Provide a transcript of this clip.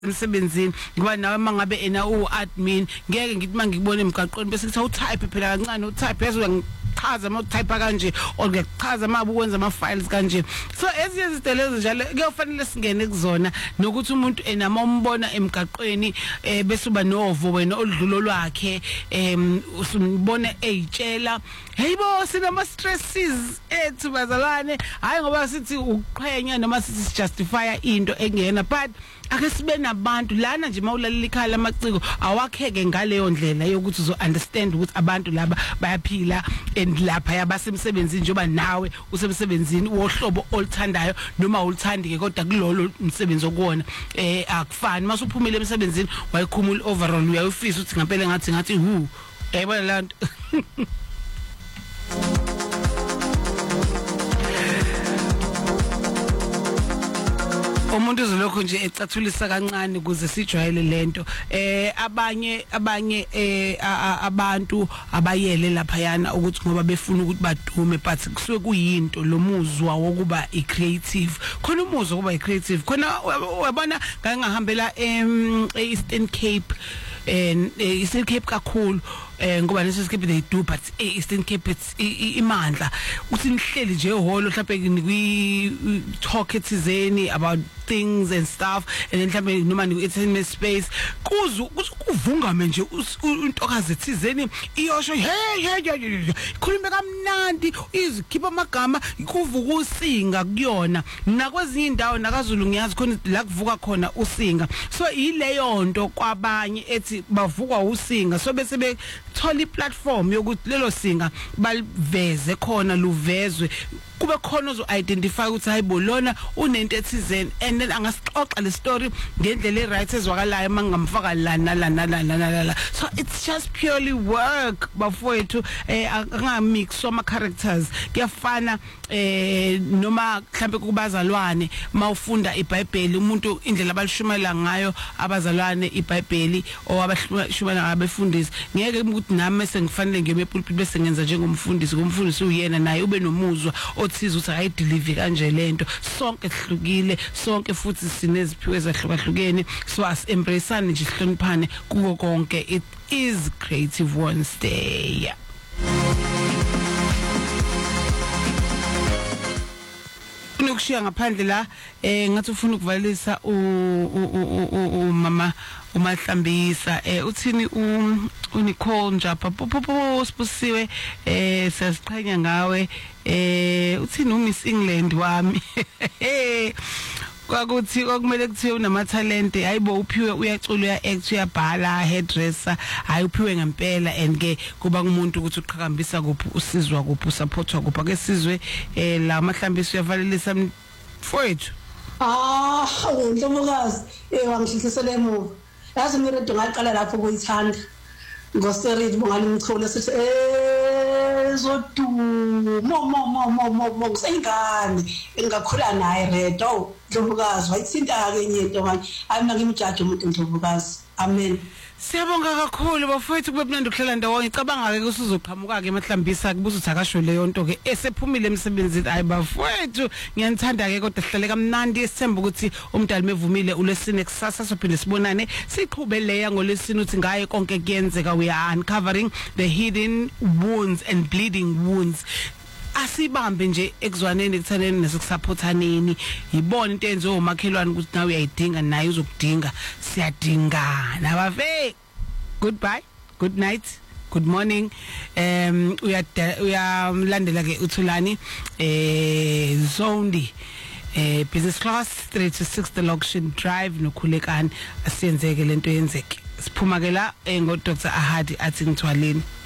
emsebenzini ngoba nawe mangabe ena admin ngeke ngithi mangikubona emgaqweni bese kuthi utype phela kancane utype yazi uyangichaza mawutype kanje or ngiyachaza mabu ukwenza ama files kanje. So ezinye izinto lezo njalo kuyofanele singene kuzona nokuthi umuntu enama umbona emgaqweni bese uba novo wena oludlulo lwakhe usumbona eyitshela heyibo sinama stresses ethu bazalwane hayi ngoba sithi uqhenya noma sithi justify into engena but ake sibe nabantu lana nje mawulalela ikhala amaciko awakheke ngaleyo ndlela yokuthi uzo understand ukuthi abantu laba bayaphila and lapha yabasemsebenzini njoba nawe usemsebenzini wohlobo oluthandayo noma uluthandike kodwa kulolo umsebenzi okuwona akufani masuphumile emsebenzini wayikhumula overall uyayifisa uthi ngempela ngathi hu yayibona lanto. Umuntu uzolokho nje ecathulisa kancane ukuze sijwayele lento abanye abantu abayele lapha yana ukuthi ngoba befuna ukuthi badume but kusuke kuyinto lomuzwa wokuba icreative khona umuzwa wokuba icreative khona uyabona ngangahambela Eastern Cape Eastern Cape kakhulu ngoba leso Cape they do but Eastern Cape it's imandla uthi nihleli nje ehholo mhlawumbe kwi talk ethizeni about things and stuff and then mhlawumbe noma ni space kuvungame nje intokazi ethizeni iyosho hey khuluma kamnandi izikhipha amagama kuvuka usinga kuyona nakwezinye indawo nakaZulu ngiyazi khona la kuvuka khona usinga so ileyo nto kwabanye ethi bavukwa usinga so bese thola iplatform yokuthi lelo singa baliveze khona luvezwe kube khona ozo identify ukuthi hayibo lona unento ethizeni and then angasixoxa le story ngendlela eright ezwakalayo mangamfaka la so it's just purely work bafowethu angamix ama characters kuyafana noma mhlambe kubazalwane mawufunda iBhayibheli umuntu indlela abalishumayela ngayo abazalwane iBhayibheli owabashumayela ngabefundisi ngeke ukuthi nami sengifanele ngeme pulpit bese ngenza njengomfundisi kumfundisi uyena naye ube nomuzwa othiza ukuthi ayideliver kanje lento sonke sihlukile sonke futhi sineziphiwe ezahlukahlukene so as embraceane nje sihloniphane kuko konke it is Creative Wednesday. Unokushiya ngaphandle la ngathi ufuna ukuvalisa mama uMahlambisa uthini uNicole Njapa popo sibusiwe siyasiqhenya ngawe uthini uMiss England wami kwakuthi okumele kuthiwe unama talent hayibo uphiwe uyacula uyact uyabhala hairdresser hayi uphiwe ngempela and ke kuba kumuntu ukuthi uqhakambisa kuphi usizwa kuphi usupportwa kuphi ake sizwe la Mahlambisa uyavalelisa mfowethu Ntomokazi wangihlisele emuva yazi miredo ngaqala lapho kuyithanda ngoserid bongani mchole sithi zodu mo sengane engakhula naye redo Ntomokazi wayithinta ke into manje ayimna ngimjaje umuntu Ntomokazi amen. Siyabonga kakhulu bafowethu kube mnandi ukuhlala ndawonye ngicabanga ke usizoqhamuka ke Mahlambisa kubuza ukuthi akasho leyo nto ke esephumile emsebenzini ayi bafowethu ngiyanithanda ke kodwa sihlale kamnandi esithemba ukuthi umdali mevumile uLesine kusasa sophinde sibonane siqhube leya ngoLesine uthi ngaye konke kuyenzeka we are uncovering the hidden wounds and bleeding wounds asibambe nje ekuzwaneni ekuthaneni nesokusaphothaneni yibona into enze omakhelwane ukuthi nawe uyayidinga naye uzokudinga siyadingana bafe goodbye good night good morning uyamlandela ke uThulani Zondi business class 3 to 6 the Loction Drive nokhulekani asiyenzeke lento yenzeke siphuma ke la ngo Dr. Ahadi athi ngithwaleni.